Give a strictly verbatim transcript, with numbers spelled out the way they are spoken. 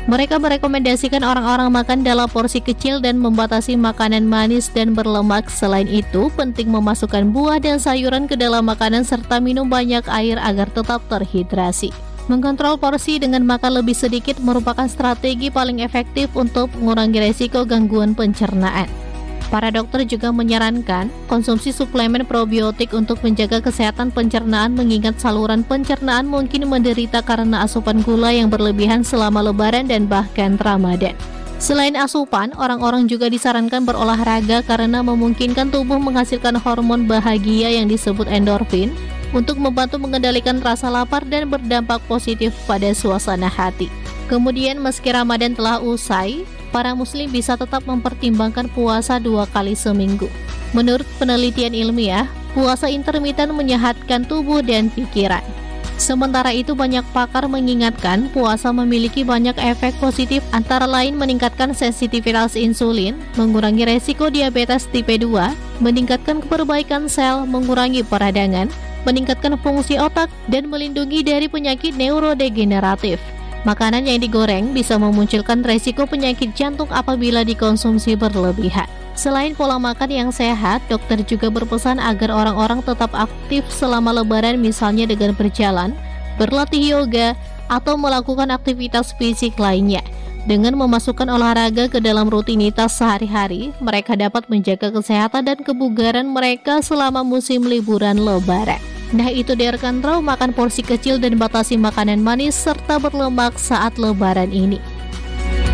Mereka merekomendasikan orang-orang makan dalam porsi kecil dan membatasi makanan manis dan berlemak. Selain itu, penting memasukkan buah dan sayuran ke dalam makanan serta minum banyak air agar tetap terhidrasi. Mengontrol porsi dengan makan lebih sedikit merupakan strategi paling efektif untuk mengurangi resiko gangguan pencernaan. Para dokter juga menyarankan konsumsi suplemen probiotik untuk menjaga kesehatan pencernaan mengingat saluran pencernaan mungkin menderita karena asupan gula yang berlebihan selama Lebaran dan bahkan Ramadan. Selain asupan, orang-orang juga disarankan berolahraga karena memungkinkan tubuh menghasilkan hormon bahagia yang disebut endorfin untuk membantu mengendalikan rasa lapar dan berdampak positif pada suasana hati. Kemudian meski Ramadan telah usai, para muslim bisa tetap mempertimbangkan puasa dua kali seminggu. Menurut penelitian ilmiah, puasa intermiten menyehatkan tubuh dan pikiran. Sementara itu banyak pakar mengingatkan puasa memiliki banyak efek positif antara lain meningkatkan sensitivitas insulin, mengurangi resiko diabetes tipe dua, meningkatkan keperbaikan sel, mengurangi peradangan, meningkatkan fungsi otak, dan melindungi dari penyakit neurodegeneratif. Makanan yang digoreng bisa memunculkan resiko penyakit jantung apabila dikonsumsi berlebihan. Selain pola makan yang sehat, dokter juga berpesan agar orang-orang tetap aktif selama Lebaran, misalnya dengan berjalan, berlatih yoga, atau melakukan aktivitas fisik lainnya. Dengan memasukkan olahraga ke dalam rutinitas sehari-hari, mereka dapat menjaga kesehatan dan kebugaran mereka selama musim liburan Lebaran. Nah itu dia rekan Raw, makan porsi kecil dan batasi makanan manis serta berlemak saat Lebaran ini.